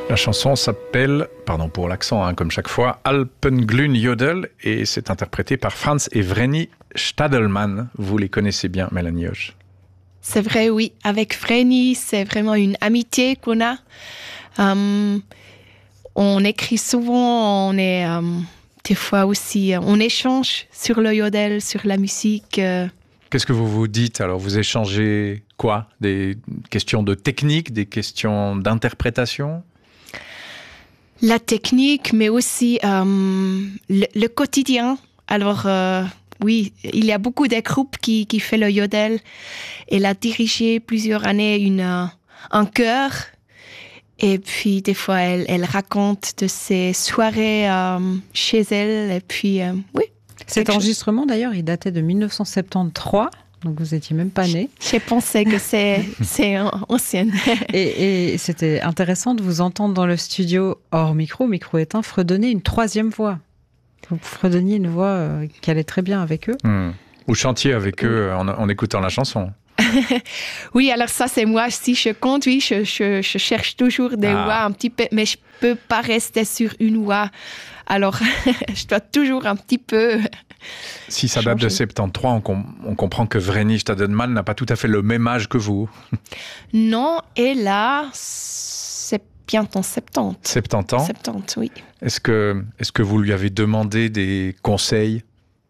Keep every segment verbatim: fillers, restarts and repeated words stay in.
La chanson s'appelle, pardon pour l'accent, hein, comme chaque fois, Alpenglühen Jodel et c'est interprété par Franz et Vreni Stadelmann. Vous les connaissez bien, Mélanie Hoche. C'est vrai, oui. Avec Vreni, c'est vraiment une amitié qu'on a. Um, on écrit souvent, on est um, des fois aussi, on échange sur le jodel, sur la musique. Euh. Qu'est-ce que vous vous dites? Alors, vous échangez quoi? Des questions de technique, des questions d'interprétation? La technique, mais aussi euh, le, le quotidien. Alors, euh, oui, il y a beaucoup de groupes qui, qui font le jodel. Elle a dirigé plusieurs années une, euh, un chœur. Et puis, des fois, elle, elle raconte de ses soirées euh, chez elle. Et puis, euh, oui. Cet enregistrement, d'ailleurs, il datait de dix-neuf cent soixante-treize. Donc, vous n'étiez même pas né. J'ai pensé que c'est, c'est ancienne. et, et c'était intéressant de vous entendre dans le studio, hors micro, micro éteint, fredonner une troisième voix. Vous fredonniez une voix euh, qui allait très bien avec eux. Mmh. Ou chantiez avec eux en, en écoutant la chanson. Oui, alors ça, c'est moi. Si je conduis, je, je, je cherche toujours des ah. voix un petit peu, mais je ne peux pas rester sur une voix. Alors, je dois toujours un petit peu... Si ça date de soixante-treize, on, com- on comprend que Vreni Stadelmann n'a pas tout à fait le même âge que vous. Non, et là, c'est bientôt soixante-dix. soixante-dix ans soixante-dix, oui. Est-ce que, est-ce que vous lui avez demandé des conseils?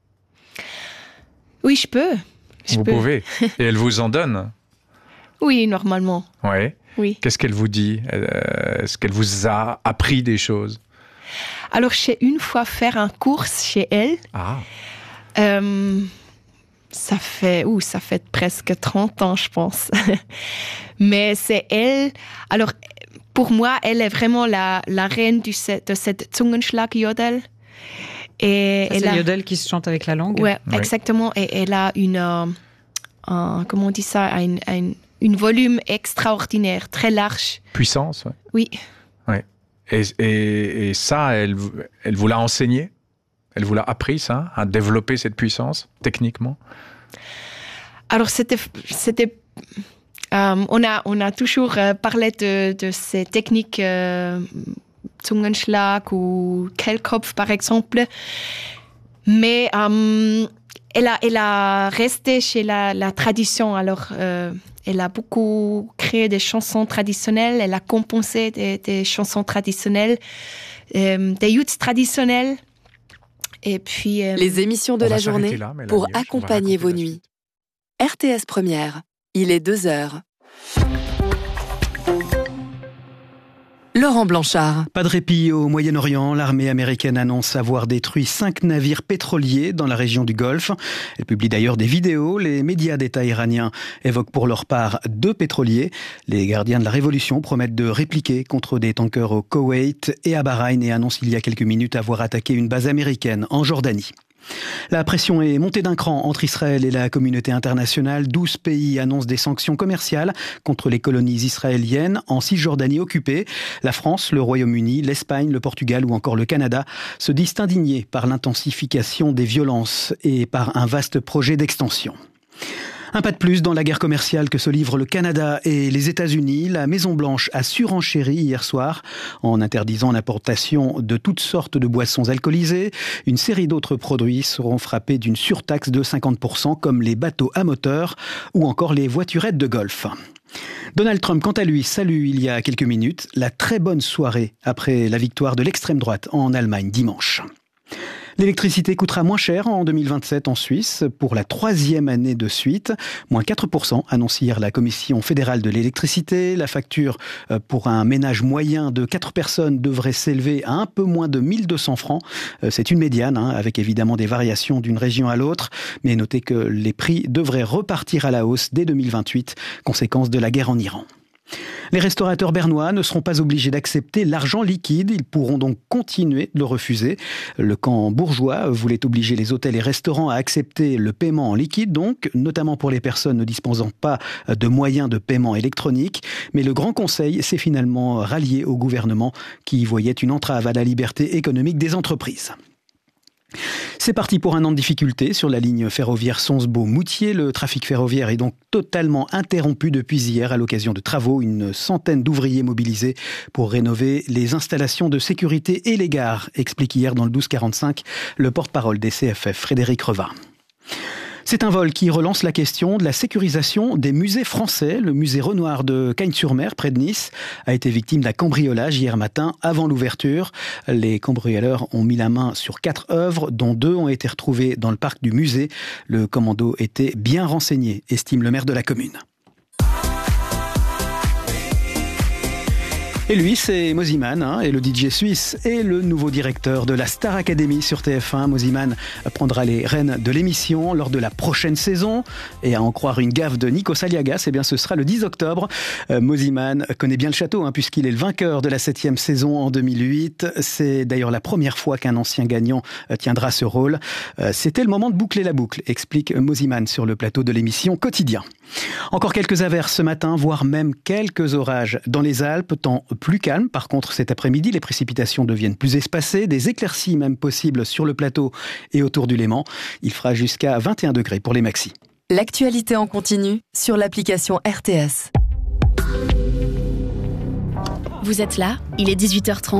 Oui, je peux. Je vous peux. pouvez. Et elle vous en donne? Oui, normalement. Ouais. Oui. Qu'est-ce qu'elle vous dit? Est-ce qu'elle vous a appris des choses? Alors, j'ai une fois fait un cours chez elle. Ah. Euh, ça fait, ouh, ça fait presque trente ans, je pense. Mais c'est elle. Alors, pour moi, elle est vraiment la, la reine du, de cette Zungenschlag-Jodel. Et ça, c'est le jodel qui se chante avec la langue. Ouais, oui, exactement. Et elle a une, euh, un, comment on dit ça, un, un, une volume extraordinaire, très large. Puissance, ouais. Oui. Ouais. Et, et, et ça, elle, elle vous l'a enseigné? Elle vous l'a appris, ça, à développer cette puissance, techniquement? Alors, c'était... c'était euh, on, a, on a toujours euh, parlé de, de ces techniques euh, Zungenschlag ou Kehlkopf, par exemple. Mais euh, elle, a, elle a resté chez la, la tradition. Alors, euh, elle a beaucoup créé des chansons traditionnelles. Elle a composé des, des chansons traditionnelles, euh, des youths traditionnels. Et puis, euh, les émissions de la journée là, pour accompagner vos nuits. R T S Première, il est deux heures. Laurent Blanchard. Pas de répit au Moyen-Orient. L'armée américaine annonce avoir détruit cinq navires pétroliers dans la région du Golfe. Elle publie d'ailleurs des vidéos. Les médias d'État iraniens évoquent pour leur part deux pétroliers. Les gardiens de la révolution promettent de répliquer contre des tankers au Koweït et à Bahreïn et annoncent il y a quelques minutes avoir attaqué une base américaine en Jordanie. La pression est montée d'un cran entre Israël et la communauté internationale. douze pays annoncent des sanctions commerciales contre les colonies israéliennes en Cisjordanie occupée. La France, le Royaume-Uni, l'Espagne, le Portugal ou encore le Canada se disent indignés par l'intensification des violences et par un vaste projet d'extension. Un pas de plus dans la guerre commerciale que se livrent le Canada et les États-Unis. La Maison-Blanche a surenchéri hier soir en interdisant l'importation de toutes sortes de boissons alcoolisées. Une série d'autres produits seront frappés d'une surtaxe de cinquante pour cent comme les bateaux à moteur ou encore les voiturettes de golf. Donald Trump, quant à lui, salue il y a quelques minutes la très bonne soirée après la victoire de l'extrême droite en Allemagne dimanche. L'électricité coûtera moins cher en deux mille vingt-sept en Suisse pour la troisième année de suite. Moins quatre pour cent annonce hier la Commission fédérale de l'électricité. La facture pour un ménage moyen de quatre personnes devrait s'élever à un peu moins de mille deux cents francs. C'est une médiane, hein, avec évidemment des variations d'une région à l'autre. Mais notez que les prix devraient repartir à la hausse dès deux mille vingt-huit, conséquence de la guerre en Iran. Les restaurateurs bernois ne seront pas obligés d'accepter l'argent liquide. Ils pourront donc continuer de le refuser. Le camp bourgeois voulait obliger les hôtels et restaurants à accepter le paiement en liquide, donc, notamment pour les personnes ne disposant pas de moyens de paiement électronique. Mais le Grand Conseil s'est finalement rallié au gouvernement qui voyait une entrave à la liberté économique des entreprises. C'est parti pour un an de difficulté sur la ligne ferroviaire Sonsbeau-Moutier. Le trafic ferroviaire est donc totalement interrompu depuis hier à l'occasion de travaux. Une centaine d'ouvriers mobilisés pour rénover les installations de sécurité et les gares, explique hier dans le douze quarante-cinq le porte-parole des C F F, Frédéric Revin. C'est un vol qui relance la question de la sécurisation des musées français. Le musée Renoir de Cagnes-sur-Mer, près de Nice, a été victime d'un cambriolage hier matin avant l'ouverture. Les cambrioleurs ont mis la main sur quatre œuvres, dont deux ont été retrouvées dans le parc du musée. Le commando était bien renseigné, estime le maire de la commune. Et lui, c'est Mosimann, hein, et le D J suisse et le nouveau directeur de la Star Academy sur T F un. Mosimann prendra les rênes de l'émission lors de la prochaine saison. Et à en croire une gaffe de Nikos Aliagas, eh bien, ce sera le dix octobre. Euh, Mosimann connaît bien le château, hein, puisqu'il est le vainqueur de la septième saison en deux mille huit. C'est d'ailleurs la première fois qu'un ancien gagnant euh, tiendra ce rôle. Euh, c'était le moment de boucler la boucle, explique Mosimann sur le plateau de l'émission Quotidien. Encore quelques averses ce matin, voire même quelques orages dans les Alpes, temps plus calme. Par contre, cet après-midi, les précipitations deviennent plus espacées, des éclaircies même possibles sur le plateau et autour du Léman. Il fera jusqu'à vingt et un degrés pour les maxis. L'actualité en continu sur l'application R T S. Vous êtes là, il est dix-huit heures trente.